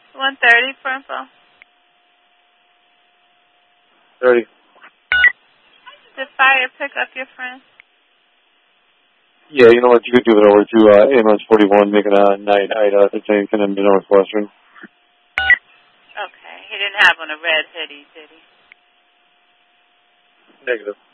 130 for info. 30. Did fire pick up your friend? Yeah, you know what? You could give it over to ambulance 41, making a night Ida, I think, and then the Northwestern. Okay. He didn't have on a red hoodie, did he? Negative.